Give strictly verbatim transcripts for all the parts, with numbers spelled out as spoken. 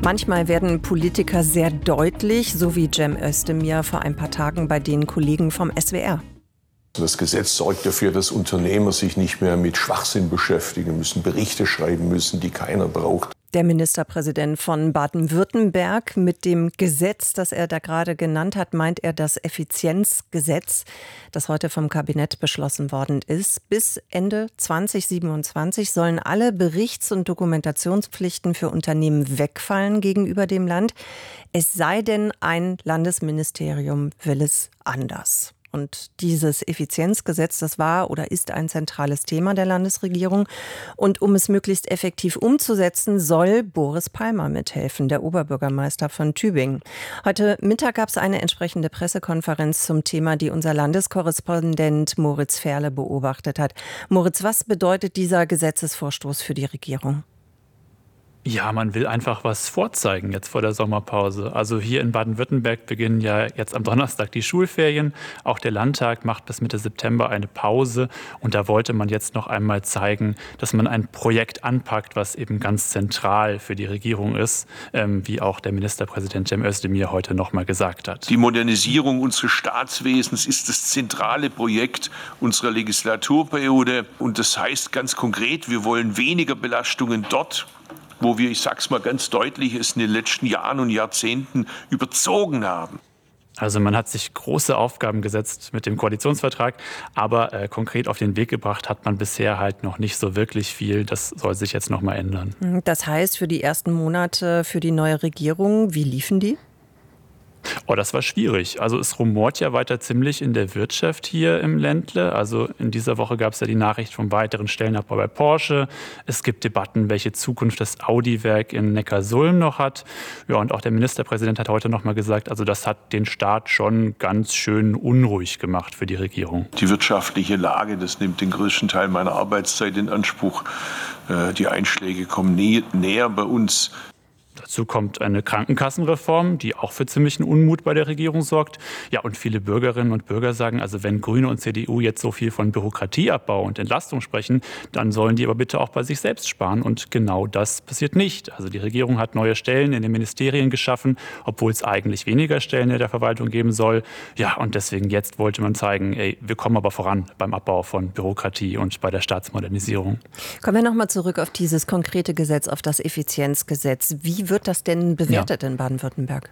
Manchmal werden Politiker sehr deutlich, so wie Cem Özdemir vor ein paar Tagen bei den Kollegen vom S W R. Das Gesetz sorgt dafür, dass Unternehmer sich nicht mehr mit Schwachsinn beschäftigen müssen, Berichte schreiben müssen, die keiner braucht. Der Ministerpräsident von Baden-Württemberg, mit dem Gesetz, das er da gerade genannt hat, meint er das Effizienzgesetz, das heute vom Kabinett beschlossen worden ist. Bis Ende zwanzig siebenundzwanzig sollen alle Berichts- und Dokumentationspflichten für Unternehmen wegfallen gegenüber dem Land. Es sei denn, ein Landesministerium will es anders. Und dieses Effizienzgesetz, das war oder ist ein zentrales Thema der Landesregierung. Und um es möglichst effektiv umzusetzen, soll Boris Palmer mithelfen, der Oberbürgermeister von Tübingen. Heute Mittag gab es eine entsprechende Pressekonferenz zum Thema, die unser Landeskorrespondent Moritz Ferle beobachtet hat. Moritz, was bedeutet dieser Gesetzesvorstoß für die Regierung? Ja, man will einfach was vorzeigen jetzt vor der Sommerpause. Also hier in Baden-Württemberg beginnen ja jetzt am Donnerstag die Schulferien. Auch der Landtag macht bis Mitte September eine Pause. Und da wollte man jetzt noch einmal zeigen, dass man ein Projekt anpackt, was eben ganz zentral für die Regierung ist, ähm, wie auch der Ministerpräsident Cem Özdemir heute noch mal gesagt hat. Die Modernisierung unseres Staatswesens ist das zentrale Projekt unserer Legislaturperiode. Und das heißt ganz konkret, wir wollen weniger Belastungen dort, wo wir, ich sag's mal ganz deutlich, es in den letzten Jahren und Jahrzehnten überzogen haben. Also man hat sich große Aufgaben gesetzt mit dem Koalitionsvertrag, aber äh, konkret auf den Weg gebracht hat man bisher halt noch nicht so wirklich viel. Das soll sich jetzt noch mal ändern. Das heißt, für die ersten Monate für die neue Regierung, wie liefen die? Oh, das war schwierig. Also es rumort ja weiter ziemlich in der Wirtschaft hier im Ländle. Also in dieser Woche gab es ja die Nachricht vom weiteren Stellenabbau bei Porsche. Es gibt Debatten, welche Zukunft das Audi-Werk in Neckarsulm noch hat. Ja, und auch der Ministerpräsident hat heute noch mal gesagt, also das hat den Staat schon ganz schön unruhig gemacht für die Regierung. Die wirtschaftliche Lage, das nimmt den größten Teil meiner Arbeitszeit in Anspruch. Die Einschläge kommen nä- näher bei uns. Dazu kommt eine Krankenkassenreform, die auch für ziemlichen Unmut bei der Regierung sorgt. Ja, und viele Bürgerinnen und Bürger sagen, also wenn Grüne und C D U jetzt so viel von Bürokratieabbau und Entlastung sprechen, dann sollen die aber bitte auch bei sich selbst sparen. Und genau das passiert nicht. Also die Regierung hat neue Stellen in den Ministerien geschaffen, obwohl es eigentlich weniger Stellen in der Verwaltung geben soll. Ja, und deswegen jetzt wollte man zeigen, ey, wir kommen aber voran beim Abbau von Bürokratie und bei der Staatsmodernisierung. Kommen wir noch mal zurück auf dieses konkrete Gesetz, auf das Effizienzgesetz. Wie wird das denn bewertet ja. in Baden-Württemberg?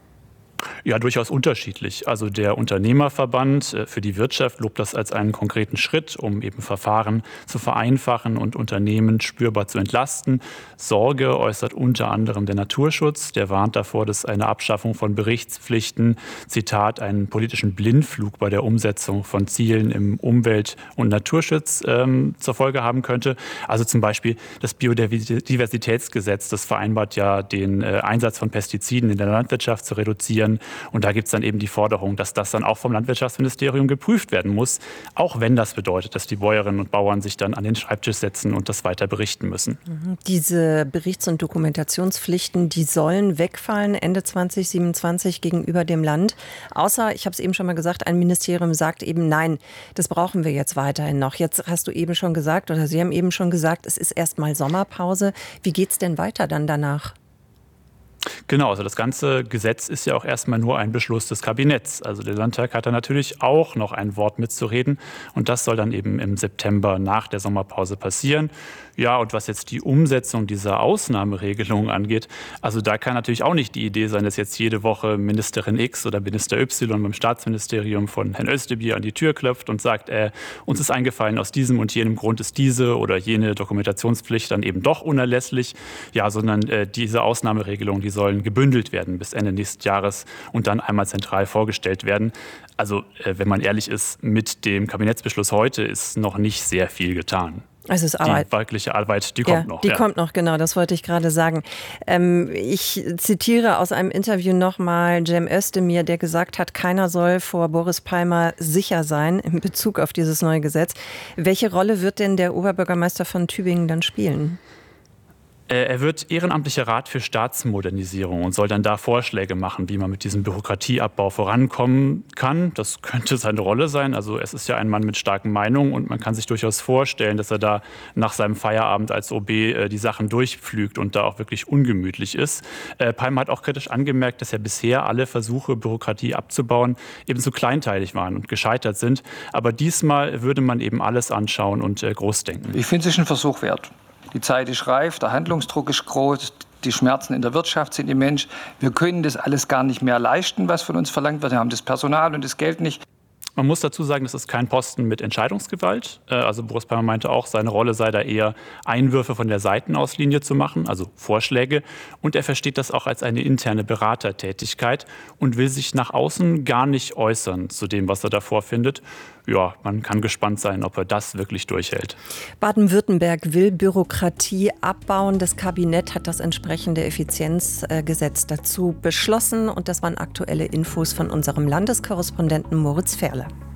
Ja, durchaus unterschiedlich. Also der Unternehmerverband für die Wirtschaft lobt das als einen konkreten Schritt, um eben Verfahren zu vereinfachen und Unternehmen spürbar zu entlasten. Sorge äußert unter anderem der Naturschutz. Der warnt davor, dass eine Abschaffung von Berichtspflichten, Zitat, einen politischen Blindflug bei der Umsetzung von Zielen im Umwelt- und Naturschutz ähm, zur Folge haben könnte. Also zum Beispiel das Biodiversitätsgesetz, das vereinbart ja den äh, Einsatz von Pestiziden in der Landwirtschaft zu reduzieren. Und da gibt es dann eben die Forderung, dass das dann auch vom Landwirtschaftsministerium geprüft werden muss, auch wenn das bedeutet, dass die Bäuerinnen und Bauern sich dann an den Schreibtisch setzen und das weiter berichten müssen. Diese Berichts- und Dokumentationspflichten, die sollen wegfallen Ende zwanzig siebenundzwanzig gegenüber dem Land. Außer, ich habe es eben schon mal gesagt, ein Ministerium sagt eben, nein, das brauchen wir jetzt weiterhin noch. Jetzt hast du eben schon gesagt, oder Sie haben eben schon gesagt, es ist erstmal Sommerpause. Wie geht es denn weiter dann danach? Genau, also das ganze Gesetz ist ja auch erstmal nur ein Beschluss des Kabinetts. Also der Landtag hat da natürlich auch noch ein Wort mitzureden. Und das soll dann eben im September nach der Sommerpause passieren. Ja, und was jetzt die Umsetzung dieser Ausnahmeregelung angeht, also da kann natürlich auch nicht die Idee sein, dass jetzt jede Woche Ministerin X oder Minister Y beim Staatsministerium von Herrn Özdemir an die Tür klopft und sagt, äh, uns ist eingefallen, aus diesem und jenem Grund ist diese oder jene Dokumentationspflicht dann eben doch unerlässlich. Ja, sondern äh, diese Ausnahmeregelungen, die sollen gebündelt werden bis Ende nächsten Jahres und dann einmal zentral vorgestellt werden. Also, äh, wenn man ehrlich ist, mit dem Kabinettsbeschluss heute ist noch nicht sehr viel getan. Also ist Arbeit. Die wirkliche Arbeit, die kommt ja, noch. Die ja. kommt noch, genau, das wollte ich gerade sagen. Ähm, ich zitiere aus einem Interview nochmal Cem Özdemir, der gesagt hat, keiner soll vor Boris Palmer sicher sein in Bezug auf dieses neue Gesetz. Welche Rolle wird denn der Oberbürgermeister von Tübingen dann spielen? Er wird ehrenamtlicher Rat für Staatsmodernisierung und soll dann da Vorschläge machen, wie man mit diesem Bürokratieabbau vorankommen kann. Das könnte seine Rolle sein. Also es ist ja ein Mann mit starken Meinungen und man kann sich durchaus vorstellen, dass er da nach seinem Feierabend als O B die Sachen durchpflügt und da auch wirklich ungemütlich ist. Palmer hat auch kritisch angemerkt, dass ja bisher alle Versuche, Bürokratie abzubauen, eben zu kleinteilig waren und gescheitert sind. Aber diesmal würde man eben alles anschauen und groß denken. Ich finde, es ist ein Versuch wert. Die Zeit ist reif, der Handlungsdruck ist groß, die Schmerzen in der Wirtschaft sind immens. Wir können das alles gar nicht mehr leisten, was von uns verlangt wird. Wir haben das Personal und das Geld nicht. Man muss dazu sagen, das ist kein Posten mit Entscheidungsgewalt. Also Boris Palmer meinte auch, seine Rolle sei da eher, Einwürfe von der Seitenauslinie zu machen, also Vorschläge. Und er versteht das auch als eine interne Beratertätigkeit und will sich nach außen gar nicht äußern zu dem, was er da vorfindet. Ja, man kann gespannt sein, ob er das wirklich durchhält. Baden-Württemberg will Bürokratie abbauen. Das Kabinett hat das entsprechende Effizienzgesetz dazu beschlossen. Und das waren aktuelle Infos von unserem Landeskorrespondenten Moritz Ferle.